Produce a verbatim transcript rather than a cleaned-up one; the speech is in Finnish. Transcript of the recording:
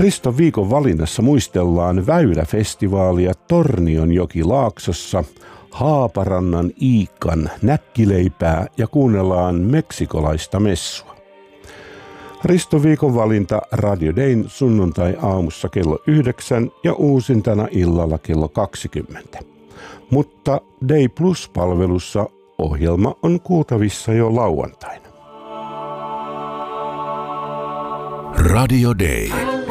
Riston viikon valinnassa muistellaan Väyläfestivaalia Tornionjoki-Laaksossa, Haaparannan Iikan näkkileipää ja kuunnellaan meksikolaista messua. Riston viikon valinta Radio Dayn sunnuntai-aamussa kello yhdeksän ja uusintana illalla kello kaksikymmentä. Mutta Day Plus-palvelussa ohjelma on kuultavissa jo lauantaina. Radio Day.